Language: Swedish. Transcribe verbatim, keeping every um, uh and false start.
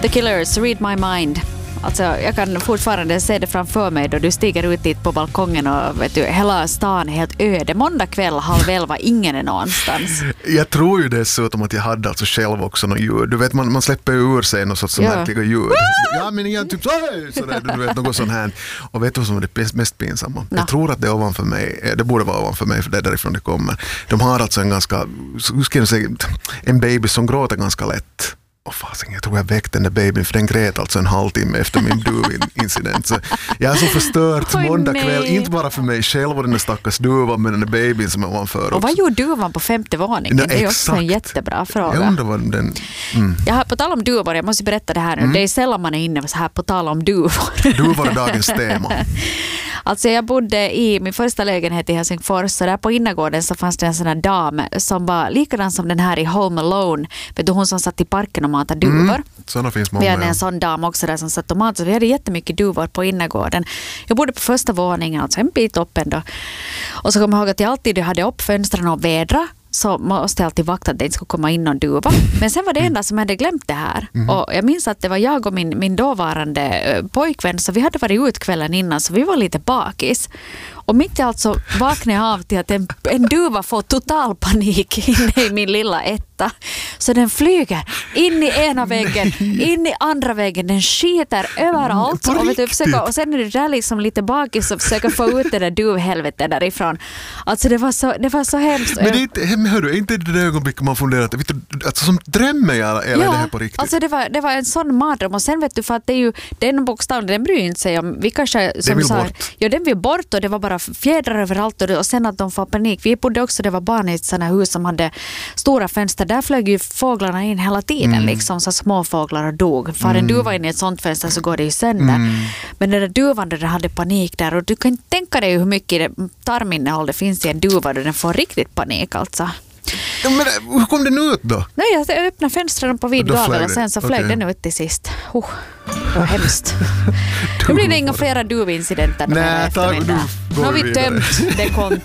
The Killers, Read My Mind. Alltså, jag kan fortfarande se det framför mig då du stiger ut dit på balkongen och vet du, hela stan är helt öde. Måndag kväll, halv elva, ingen är någonstans. Jag tror ju dessutom att jag hade alltså själv också något ljud. Du vet, man, man släpper ur sig något sorts Ja. märkliga ljud. Ja, men igen, typ sådär, sådär, du vet, något sånt här. Och vet du vad som är det mest pinsamma? No. Jag tror att det är ovanför mig, det borde vara ovanför mig, för det är därifrån det kommer. De har alltså en ganska, hur ska jag säga, en baby som gråter ganska lätt. Och fasen, jag tror jag väckte den där babyn, för den grät alltså en halvtimme efter min duvincident. Så jag är så förstört Oj, måndag nej. kväll, inte bara för mig själv och den där stackars duvan, men den där babyn som är ovanför också. Och vad gjorde duvan på femte våningen? Ja, det är också en exakt. jättebra fråga. Jag undrar vad den... Mm. Jag har på tal om duvor, jag måste berätta det här nu. Mm. Det är sällan man är inne så här på tal om duvor. Duvor är dagens tema. Alltså jag bodde i min första lägenhet i Helsingfors, och där på innergården så fanns det en sån här dam som var likadan som den här i Home Alone. Vet du, hon som satt i parken och matade duvor. Mm. Sådana finns många. Vi hade en sån dam också där som satt och matade, så vi hade jättemycket duvor på innergården. Jag bodde på första våningen, alltså en bit upp ändå. Och så kom jag ihåg att jag alltid hade upp fönstren och vädra, så måste jag alltid vakta att det inte skulle komma in någon duva. Men sen var det enda som jag hade glömt det här. Mm. Och jag minns att det var jag och min, min dåvarande pojkvän, så vi hade varit ut kvällen innan, så vi var lite bakis. Och mitt i allt så vaknade jag av till att en, en duva får total panik inne i min lilla etta. Så den flyger in i ena väggen, in i andra väggen, den skiter överallt. Och, vet du, försöker, och sen är det där liksom lite bakis och försöker få ut det där duvhelvetet därifrån. Alltså det var så, det var så hemskt. Men det är inte, men hör du, är inte det där ögonblicket man funderar att, vet du, alltså som drömmer jag, eller ja, är det här på riktigt? Alltså det var, det var en sån mardröm. Och sen vet du, för att det är ju den bokstaven, den bryr inte sig om. Vi kanske, som den vill sa, bort. Ja, den vill bort, och det var bara fjädrar överallt, och, det, och sen att de får panik. Vi bodde också, det var barn i ett sådana hus som hade stora fönster. Där flög ju fåglarna in hela tiden, mm. liksom, så små fåglar och dog. För mm. en duva in i ett sånt fönster så går det ju sönder. Mm. Men den där duvan, den hade panik där, och du kan inte tänka dig hur mycket tarminnehåll det finns i en duva då den får riktigt panik alltså. Ja, men hur kom den ut då? Nej, jag öppnade fönstren på vid gavel och sen så flög okay. den ut till sist. Oh, det var hemskt. Nu blir det inga flera duvincidenter den här eftermiddagen. Nu har vi tömt det kontot.